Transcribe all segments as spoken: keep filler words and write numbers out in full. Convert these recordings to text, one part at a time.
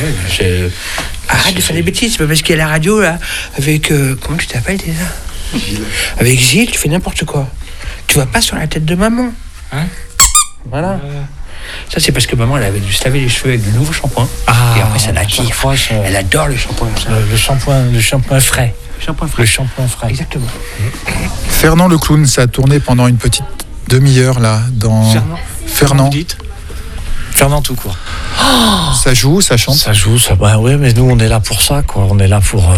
c'est... Arrête de faire des bêtises, c'est pas parce qu'il y a la radio là, avec... Euh, comment tu t'appelles déjà ? Gilles. Avec Gilles, tu fais n'importe quoi. Tu vas pas sur la tête de maman. Hein ? Voilà. Euh... Ça, c'est parce que maman, elle avait dû se laver les cheveux avec du nouveau shampoing. Ah, et après, ça la kiffe. Elle adore le shampoing. Le, le shampoing, le shampoing frais. Le shampoing frais. Le shampoing frais. Exactement. Fernand le clown, ça a tourné pendant une petite demi-heure là dans. Fernand. Fernand. Fernand tout court. Oh, ça joue, ça chante. Ça joue, ça. Bah ouais, mais nous, on est là pour ça, quoi. On est là pour.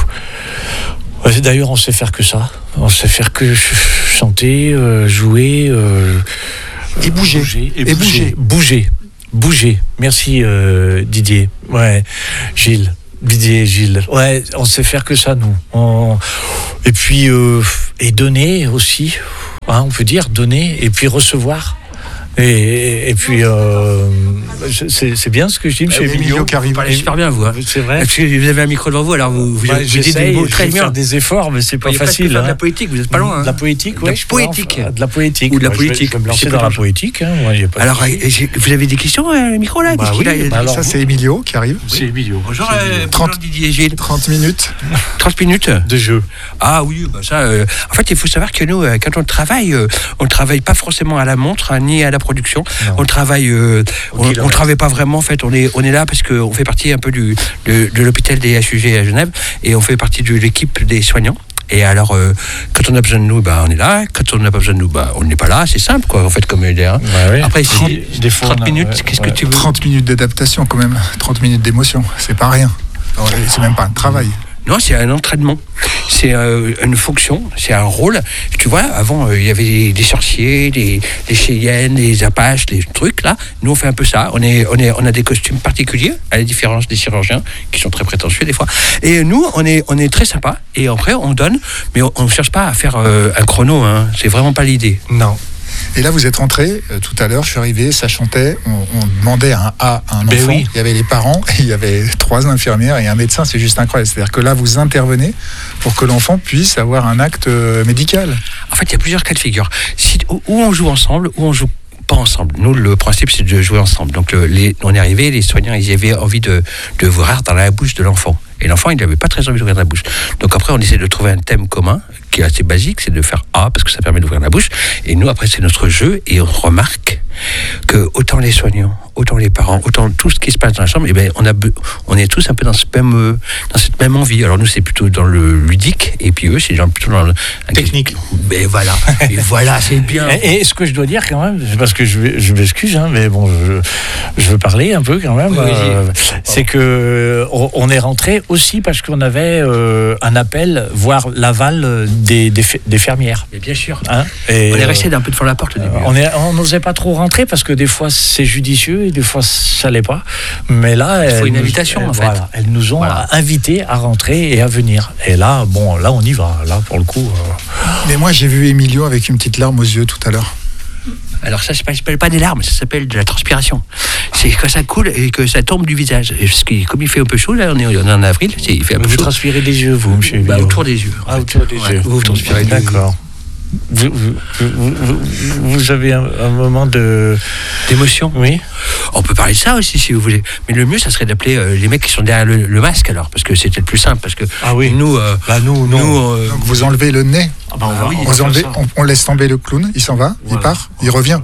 Euh... D'ailleurs, on sait faire que ça. On sait faire que chanter, euh, jouer. Euh... Et bouger. bouger. Et, et bouger. Bouger. Bouger. Merci euh, Didier. Ouais. Gilles. Didier et Gilles. Ouais, on sait faire que ça, nous. On... Et puis, euh, et donner aussi. Hein, on peut dire donner et puis recevoir. Et, et puis, euh, c'est, c'est bien ce que je dis, monsieur Emilio. Emilio qui arrive. Vous parlez super bien, vous. Hein. C'est vrai. Parce que vous avez un micro devant vous, alors vous, vous, bah, vous dites des mots très bien. Faire des efforts, mais c'est pas facile. Faire hein. de la poétique, vous n'êtes pas loin. De la poétique, oui. De la poétique. De la poétique. Ou de la poétique. Je vais me lancer dans la poétique. Hein. Moi, pas alors, vous avez des questions, le micro, là ? Bah oui, bah alors, ça, c'est Emilio qui arrive. C'est Emilio. Bonjour, trente Didier et Gilles. trente minutes. trente minutes de jeu. Ah oui, bah ça. Euh, en fait, il faut savoir que nous, euh, quand on travaille, euh, on ne travaille pas forcément à la montre, hein, ni à la production. Non. On travaille. Euh, on ne travaille pas vraiment. En fait, on est, on est là parce qu'on fait partie un peu du, de, de l'hôpital des H U G à Genève et on fait partie de l'équipe des soignants. Et alors, euh, quand on a besoin de nous, bah, on est là. Quand on n'a pas besoin de nous, bah, on n'est pas là. C'est simple, quoi, en fait, comme idée. Hein. Bah oui. Après, trente, des fois, trente minutes, ouais, qu'est-ce ouais. que tu veux ? trente minutes d'adaptation, quand même. trente minutes d'émotion. C'est pas rien. C'est même pas un travail. Non, c'est un entraînement. C'est euh, une fonction, c'est un rôle. Tu vois, avant, il euh, y avait des, des sorciers, des, des Cheyennes, des Apaches, des trucs, là. Nous, on fait un peu ça. On, est, on, est, on a des costumes particuliers, à la différence des chirurgiens, qui sont très prétentieux, des fois. Et nous, on est, on est très sympa. Et après, on donne, mais on ne cherche pas à faire euh, un chrono. Hein. C'est vraiment pas l'idée. Non. Et là, vous êtes rentré euh, tout à l'heure, je suis arrivé, ça chantait, on, on demandait un A à un ben enfant. Oui. Il y avait les parents, et il y avait trois infirmières et un médecin, c'est juste incroyable. C'est-à-dire que là, vous intervenez pour que l'enfant puisse avoir un acte euh, médical. En fait, il y a plusieurs cas de figure. Si, ou on joue ensemble, ou on joue pas ensemble. Nous, le principe, c'est de jouer ensemble. Donc, le, les, on est arrivé, les soignants, ils avaient envie de, de voir dans la bouche de l'enfant. Et l'enfant, il n'avait pas très envie d'ouvrir la bouche. Donc après, on essaie de trouver un thème commun qui est assez basique, c'est de faire A, parce que ça permet d'ouvrir la bouche. Et nous, après, c'est notre jeu, et on remarque que autant les soignants, autant les parents, autant tout ce qui se passe dans la chambre, eh ben, on, a, on est tous un peu dans, ce même, dans cette même envie. Alors nous, c'est plutôt dans le ludique, et puis eux, c'est genre plutôt dans le... technique. Ben voilà, et voilà, c'est bien. Et, et ce que je dois dire quand même, parce que je, je m'excuse, hein, mais bon, je, je veux parler un peu quand même, oui, euh, c'est que on est rentré aussi parce qu'on avait euh, un appel, voire l'aval des, des, des fermières. Et bien sûr. Hein, et on est resté d'un peu devant la porte au début. On est, on n'osait pas trop rentrer parce que des fois c'est judicieux et des fois ça l'est pas. Mais là, il faut une nous, invitation elles, en fait. Voilà, elles nous ont voilà. invités à rentrer et à venir. Et là, bon, là on y va. Là pour le coup. Euh... Mais moi j'ai vu Emilio avec une petite larme aux yeux tout à l'heure. Alors ça, ça s'appelle pas des larmes, ça s'appelle de la transpiration. C'est quand ça coule et que ça tombe du visage. Et parce que, comme il fait un peu chaud, là, on est, on est en avril, c'est, il fait un peu vous chaud. Vous transpirez des yeux, vous, monsieur bah, autour des yeux. Ah, autour des ouais, yeux. Vous, vous transpirez des yeux. D'accord. Vous, vous, vous, vous, vous avez un, un moment de... d'émotion. Oui. On peut parler de ça aussi, si vous voulez. Mais le mieux, ça serait d'appeler euh, les mecs qui sont derrière le, le masque, alors, parce que c'était le plus simple. Parce que ah oui. nous... Euh, bah, nous, nous, nous euh, Donc vous enlevez le nez. Ah bah, on, va, oui, on, vous enlevez, on, on laisse tomber le clown, il s'en va, voilà. Il part, il revient.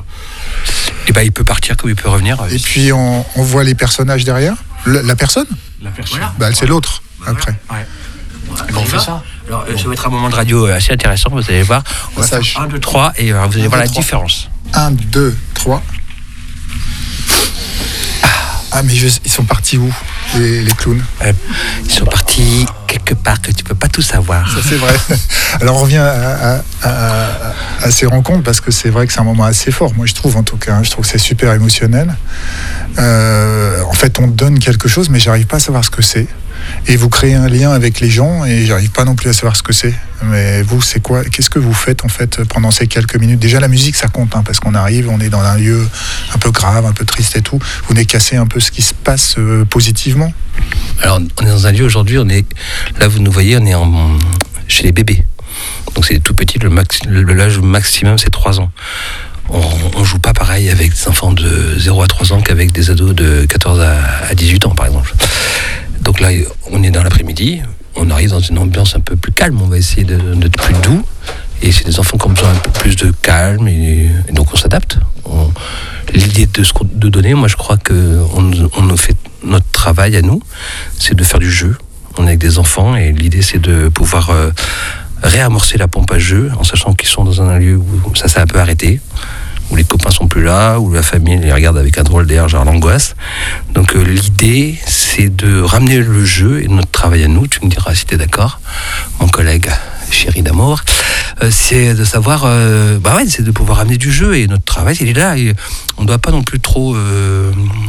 Et ben, il peut partir comme il peut revenir. Et puis on, on voit les personnages derrière. Le, la personne La personne. Voilà. Bah, c'est l'autre, bah, après. Ouais. Bon, on fait ça. Alors, euh, ça va être un moment de radio assez intéressant, vous allez voir. On va faire un, deux, trois, et euh, vous allez un, voir deux, la trois. Différence. un, deux, trois. Ah, mais je, ils sont partis où, les, les clowns? Ils sont partis quelque part que tu peux pas tout savoir. Ça, c'est vrai. Alors, on revient à, à, à, à ces rencontres, parce que c'est vrai que c'est un moment assez fort, moi je trouve en tout cas. Hein, je trouve que c'est super émotionnel. Euh, en fait, on donne quelque chose, mais j'arrive pas à savoir ce que c'est. Et vous créez un lien avec les gens, et j'arrive pas non plus à savoir ce que c'est. Mais vous, c'est quoi? Qu'est-ce que vous faites en fait pendant ces quelques minutes? Déjà, la musique, ça compte, hein, parce qu'on arrive, on est dans un lieu un peu grave, un peu triste et tout. Vous venez casser un peu ce qui se passe euh, positivement. Alors, on est dans un lieu aujourd'hui, on est là, vous nous voyez, on est en, chez les bébés. Donc c'est tout petit, le, max, le l'âge maximum c'est trois ans. On, on joue pas pareil. pareil avec des enfants de zéro à trois ans qu'avec des ados de quatorze à dix-huit ans, par exemple. Donc là, on est dans l'après-midi, on arrive dans une ambiance un peu plus calme, on va essayer de, d'être plus doux. Et c'est des enfants qui ont besoin un peu plus de calme, et, et donc on s'adapte. On, l'idée de, ce, de donner, moi je crois qu'on on fait notre travail à nous, c'est de faire du jeu. On est avec des enfants et l'idée c'est de pouvoir euh, réamorcer la pompe à jeu en sachant qu'ils sont dans un lieu où ça s'est un peu arrêté, où les copains sont plus là, où la famille les regarde avec un drôle d'air, genre l'angoisse. Donc euh, l'idée c'est de ramener le jeu et notre travail à nous, tu me diras si tu es d'accord, mon collègue chéri d'amour, euh, c'est de savoir, euh, bah ouais, c'est de pouvoir amener du jeu et notre travail, il est là. Et on ne doit pas non plus trop euh,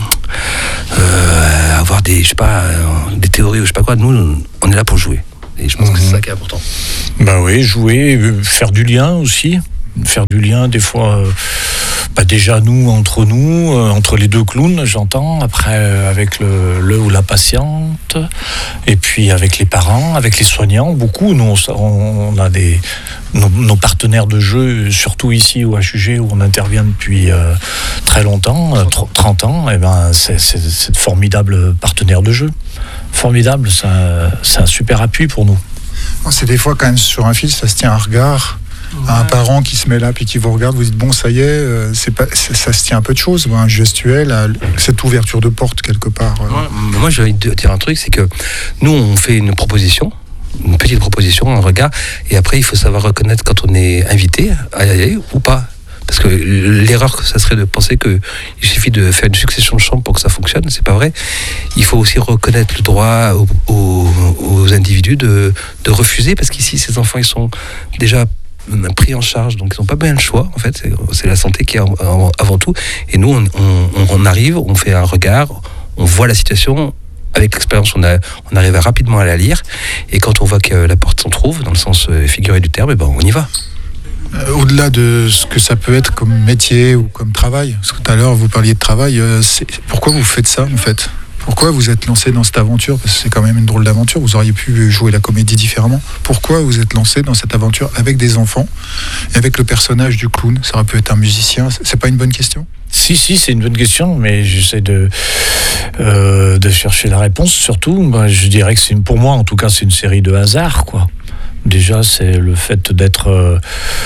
euh, avoir des, je sais pas, des théories ou je sais pas quoi. Nous, on est là pour jouer. Et je pense mmh. que c'est ça qui est important. Bah oui, jouer, faire du lien aussi. Faire du lien, des fois, euh, bah déjà nous, entre nous, euh, entre les deux clowns, j'entends, après euh, avec le, le ou la patiente, et puis avec les parents, avec les soignants, beaucoup. Nous, on, on a des, nos, nos partenaires de jeu, surtout ici au H U G, où on intervient depuis euh, très longtemps, euh, trente ans, et ben, c'est, c'est, c'est de formidables partenaires de jeu. Formidable, c'est un, c'est un super appui pour nous. C'est des fois quand même sur un fil, ça se tient à un regard. Ouais. Un parent qui se met là puis qui vous regarde, vous dites bon ça y est, euh, c'est pas, c'est, ça se tient un peu de choses, un gestuel, à, cette ouverture de porte quelque part. Euh. Ouais, moi j'ai envie de dire un truc, c'est que nous on fait une proposition, une petite proposition, un regard, et après il faut savoir reconnaître quand on est invité à y aller ou pas. Parce que l'erreur, ça serait de penser qu'il suffit de faire une succession de chambres pour que ça fonctionne. C'est pas vrai. Il faut aussi reconnaître le droit aux, aux, aux individus de, de refuser, parce qu'ici, ces enfants, ils sont déjà pris en charge, donc ils n'ont pas bien le choix. En fait, c'est, c'est la santé qui est avant tout. Et nous, on, on, on arrive, on fait un regard, on voit la situation. Avec l'expérience, on, a, on arrive rapidement à la lire. Et quand on voit que la porte s'en trouve, dans le sens figuré du terme, et ben on y va. Au-delà de ce que ça peut être comme métier ou comme travail, parce que tout à l'heure vous parliez de travail, c'est... pourquoi vous faites ça en fait ? Pourquoi vous êtes lancé dans cette aventure ? Parce que c'est quand même une drôle d'aventure, vous auriez pu jouer la comédie différemment. Pourquoi vous êtes lancé dans cette aventure avec des enfants et avec le personnage du clown ? Ça aurait pu être un musicien, c'est pas une bonne question ? Si, si, c'est une bonne question, mais j'essaie de, euh, de chercher la réponse. Surtout, ben, je dirais que c'est une, pour moi, en tout cas, c'est une série de hasards, quoi. Déjà, c'est le fait d'être, euh,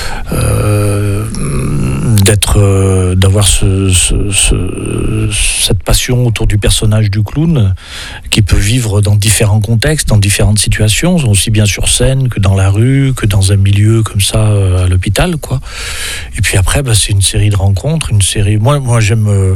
euh, d'être, euh, d'avoir ce, ce, ce, cette passion autour du personnage du clown, qui peut vivre dans différents contextes, dans différentes situations, aussi bien sur scène que dans la rue, que dans un milieu comme ça euh, à l'hôpital, quoi. Et puis après, bah, c'est une série de rencontres, une série. Moi, moi, j'aime. Euh,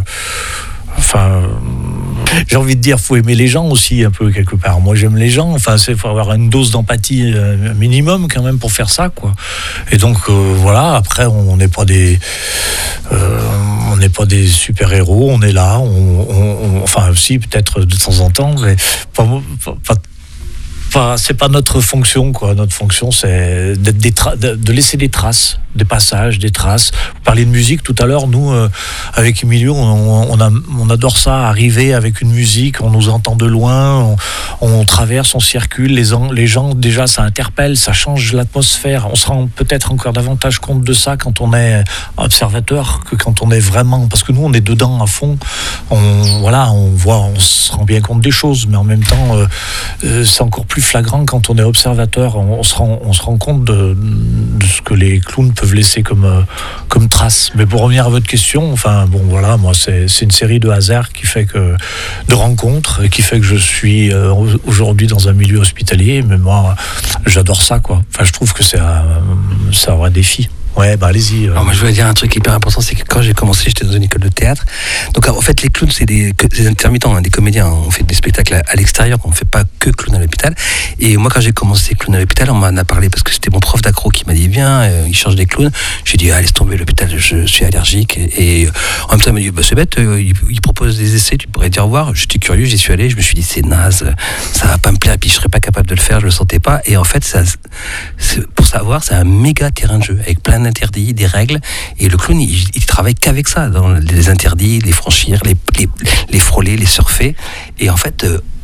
Enfin, j'ai envie de dire, faut aimer les gens aussi un peu quelque part. Moi, j'aime les gens. Enfin, c'est faut avoir une dose d'empathie euh, minimum quand même pour faire ça, quoi. Et donc euh, voilà. Après, on n'est pas des, euh, on n'est pas des super héros. On est là. On, on, on, enfin, si peut-être de temps en temps, mais pas, pas, pas, c'est pas notre fonction, quoi. Notre fonction, c'est d'être des tra- de, de laisser des traces, des passages, des traces. Vous parliez de musique tout à l'heure. Nous, euh, avec Emilio, on, on, a, on adore ça, arriver avec une musique, on nous entend de loin, on, on traverse, on circule, les, les gens, déjà, ça interpelle, ça change l'atmosphère. On se rend peut-être encore davantage compte de ça quand on est observateur que quand on est vraiment... Parce que nous, on est dedans à fond. On, voilà, on voit, on se rend bien compte des choses, mais en même temps, euh, euh, c'est encore plus flagrant quand on est observateur. On, on, se, rend, on se rend compte de, de ce que les clowns peuvent laisser comme, euh, comme trace. Mais pour revenir à votre question, enfin bon voilà, moi c'est, c'est une série de hasards qui fait que de rencontres, qui fait que je suis euh, aujourd'hui dans un milieu hospitalier, mais moi j'adore ça, quoi. Enfin je trouve que c'est un, c'est un vrai défi. Ouais, bah allez-y. Euh... Alors moi je voulais dire un truc hyper important, c'est que quand j'ai commencé, j'étais dans une école de théâtre. Donc en fait les clowns c'est des, des intermittents, hein, des comédiens. On fait des spectacles à, à l'extérieur, on ne fait pas que clown à l'hôpital. Et moi quand j'ai commencé clown à l'hôpital, on m'en a parlé parce que c'était mon prof d'accro qui m'a dit viens, euh, il cherche des clowns. J'ai dit ah, laisse tomber l'hôpital, je suis allergique. Et, et en même temps il m'a dit bah, c'est bête, euh, il, il propose des essais, tu pourrais dire au revoir. J'étais curieux, j'y suis allé, je me suis dit c'est naze, ça va pas me plaire, et puis je serais pas capable de le faire, je le sentais pas. Et en fait ça, c'est, pour savoir, c'est un méga terrain de jeu avec plein d'interdits, des règles, et le clown il, il travaille qu'avec ça, dans les interdits, les franchir, les, les, les frôler, les surfer, et en fait euh,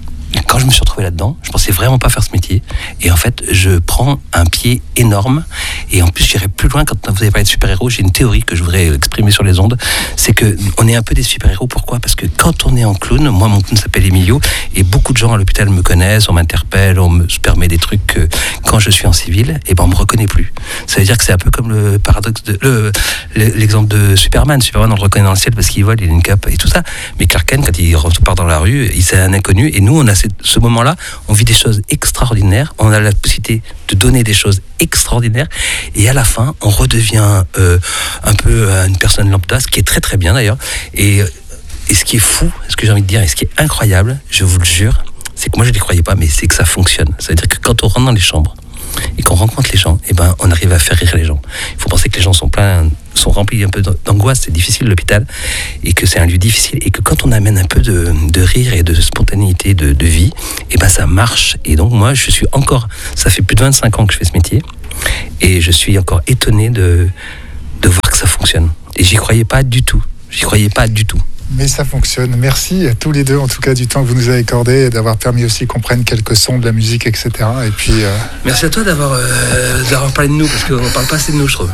quand je me suis retrouvé là-dedans, je pensais vraiment pas faire ce métier. Et en fait, je prends un pied énorme. Et en plus, j'irai plus loin. Quand vous avez parlé de super-héros, j'ai une théorie que je voudrais exprimer sur les ondes. C'est que on est un peu des super-héros. Pourquoi ? Parce que quand on est en clown, moi, mon clown s'appelle Emilio, et beaucoup de gens à l'hôpital me connaissent, on m'interpelle, on me permet des trucs que quand je suis en civil, et ben on me reconnaît plus. Ça veut dire que c'est un peu comme le paradoxe de le, l'exemple de Superman. Superman, on le reconnaît dans le ciel parce qu'il vole, il a une cape et tout ça. Mais Clark Kent, quand il part dans la rue, il c'est un inconnu. Et nous, on a cette, ce moment-là, on vit des choses extraordinaires. On a la possibilité de donner des choses extraordinaires. Et à la fin, on redevient euh, un peu une personne lambda, ce qui est très très bien d'ailleurs. Et, et ce qui est fou, ce que j'ai envie de dire, et ce qui est incroyable, je vous le jure, c'est que moi je ne les croyais pas, mais c'est que ça fonctionne. Ça veut dire que quand on rentre dans les chambres et qu'on rencontre les gens, eh ben, on arrive à faire rire les gens. Il faut penser que les gens sont pleins, sont remplis un peu d'angoisse, c'est difficile l'hôpital, et que c'est un lieu difficile, et que quand on amène un peu de, de rire et de spontanéité, de, de vie, eh ben ça marche. Et donc moi, je suis encore, ça fait plus de vingt-cinq ans que je fais ce métier, et je suis encore étonné de, de voir que ça fonctionne. Et j'y croyais pas du tout. J'y croyais pas du tout. Mais ça fonctionne. Merci à tous les deux, en tout cas, du temps que vous nous avez accordé et d'avoir permis aussi qu'on prenne quelques sons de la musique, et cetera. Et puis, euh... merci à toi d'avoir, euh, d'avoir parlé de nous, parce qu'on ne parle pas assez de nous, je trouve.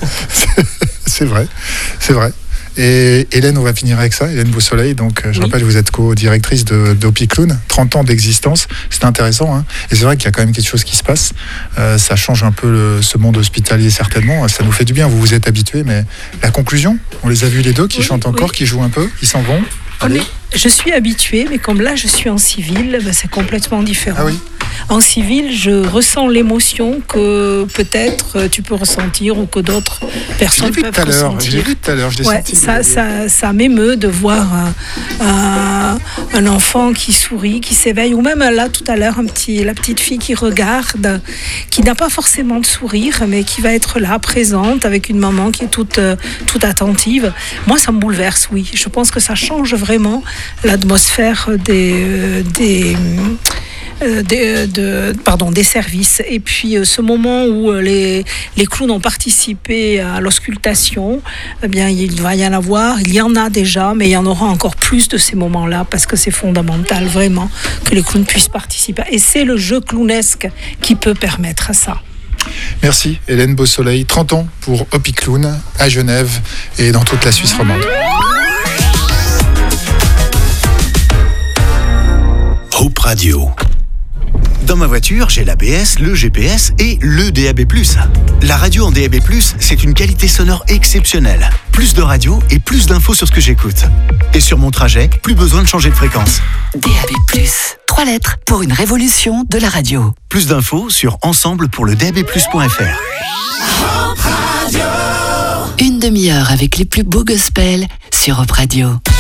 C'est vrai, c'est vrai. Et Hélène, on va finir avec ça. Hélène Beausoleil, donc je oui. rappelle, vous êtes co-directrice de, d'Opi Clown, trente ans d'existence. C'est intéressant, hein. Et c'est vrai qu'il y a quand même quelque chose qui se passe. Euh, ça change un peu le, ce monde hospitalier, certainement. Ça nous fait du bien, vous vous êtes habitués. Mais la conclusion, on les a vus les deux qui oui, chantent encore, oui. qui jouent un peu, qui s'en vont. Allez. Je suis habituée, mais comme là je suis en civil, ben c'est complètement différent. Ah oui. En civil, je ressens l'émotion que peut-être tu peux ressentir ou que d'autres personnes peuvent ressentir. Je l'ai vu tout à l'heure, je l'ai ouais, senti. Ça, ça, ça m'émeut de voir un, un, un enfant qui sourit, qui s'éveille, ou même là tout à l'heure, un petit, la petite fille qui regarde, qui n'a pas forcément de sourire, mais qui va être là, présente, avec une maman qui est toute, toute attentive. Moi, ça me bouleverse, oui. Je pense que ça change vraiment l'atmosphère des... des Euh, des, de, pardon, des services. Et puis euh, ce moment où euh, les, les clowns ont participé à l'auscultation, eh bien, il va y en avoir, il y en a déjà, mais il y en aura encore plus de ces moments-là, parce que c'est fondamental vraiment que les clowns puissent participer. Et c'est le jeu clownesque qui peut permettre ça. Merci Hélène Beausoleil, trente ans pour Opi Clown à Genève et dans toute la Suisse romande. Hope Radio. Dans ma voiture, j'ai l'A B S, le G P S et le D A B plus. La radio en D A B plus, c'est une qualité sonore exceptionnelle. Plus de radio et plus d'infos sur ce que j'écoute. Et sur mon trajet, plus besoin de changer de fréquence. D A B plus, trois lettres pour une révolution de la radio. Plus d'infos sur ensemble pour le D A B plus point F R. Une demi-heure avec les plus beaux gospels sur Hope Radio.